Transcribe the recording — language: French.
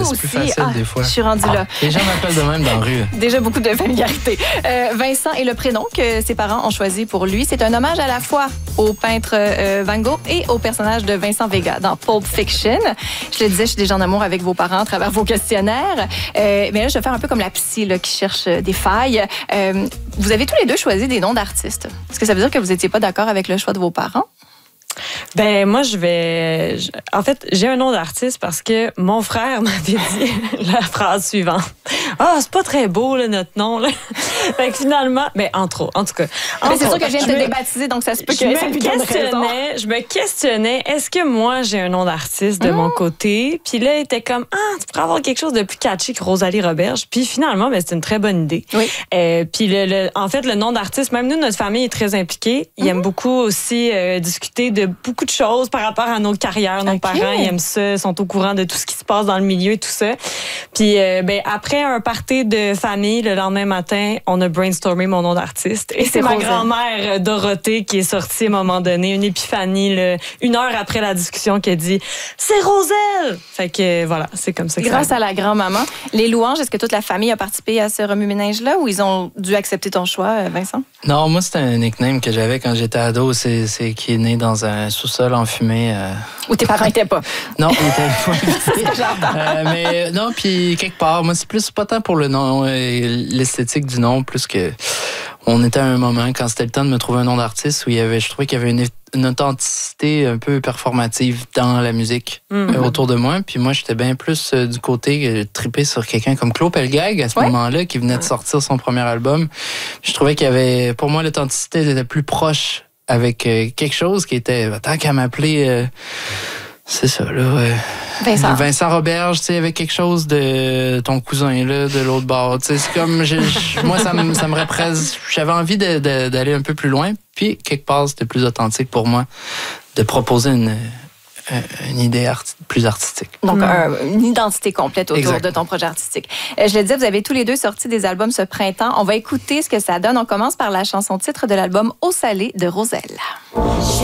c'est plus facile des fois. Je suis rendue là. Les gens m'appellent de même dans la rue. Déjà beaucoup de familiarité. Vincent est le prénom que ses parents ont choisi pour lui. C'est un hommage à la fois au peintre Van Gogh et au personnage de Vincent Vega dans Pulp Fiction. Je le disais, je suis déjà en amour avec vos parents à travers vos questionnaires. Mais là, je vais faire un peu comme la psy là, qui cherche des failles. Vous avez tous les deux choisi des noms d'artistes. Est-ce que ça veut dire que vous n'étiez pas d'accord avec le choix de vos parents? Ben moi en fait, j'ai un nom d'artiste parce que mon frère m'avait dit la phrase suivante. C'est pas très beau là, notre nom là. Fait que finalement, en tout cas. C'est sûr que je viens de te débaptiser, donc ça se peut que je me questionnais, est-ce que moi j'ai un nom d'artiste de mon côté? Puis là, il était comme tu pourrais avoir quelque chose de plus catchy que Rosalie Roberge. Puis finalement, c'est une très bonne idée. Oui. Puis en fait, le nom d'artiste, même nous, notre famille est très impliquée. Ils aiment beaucoup aussi discuter de beaucoup de choses par rapport à nos carrières. Nos parents, ils aiment ça, sont au courant de tout ce qui se passe dans le milieu et tout ça. Puis après un party de famille, le lendemain matin, on a brainstormé mon nom d'artiste. Et c'est ma grand-mère Dorothée qui est sortie à un moment donné, une épiphanie, une heure après la discussion, qui a dit « C'est Roselle! » Fait que voilà, c'est comme ça que grâce à la grand-maman. Les louanges, est-ce que toute la famille a participé à ce remue-ménage-là ou ils ont dû accepter ton choix, Vincent? Non, moi, c'était un nickname que j'avais quand j'étais ado. C'est qui est né dans un sous-sol enfumé. Où tes parents n'étaient pas? Non, ils n'étaient pas. Mais non, puis quelque part, moi, c'est pas tant pour le nom, l'esthétique du nom, plus que on était à un moment, quand c'était le temps de me trouver un nom d'artiste, où je trouvais qu'il y avait une authenticité un peu performative dans la musique autour de moi. Puis moi, j'étais bien plus du côté trippé sur quelqu'un comme Claude Pelgag à ce moment-là, qui venait de sortir son premier album. Je trouvais qu'il y avait, pour moi, l'authenticité était plus proche avec quelque chose qui était, tant qu'à m'appeler, c'est ça, là. Vincent Roberge, tu sais, avec quelque chose de ton cousin, là, de l'autre bord. Tu sais, c'est comme, moi, ça me représente. J'avais envie d'aller un peu plus loin. Puis, quelque part, c'était plus authentique pour moi de proposer une idée plus artistique. Donc, une identité complète autour de ton projet artistique. Je le disais, vous avez tous les deux sorti des albums ce printemps. On va écouter ce que ça donne. On commence par la chanson titre de l'album Eau salée de Roselle.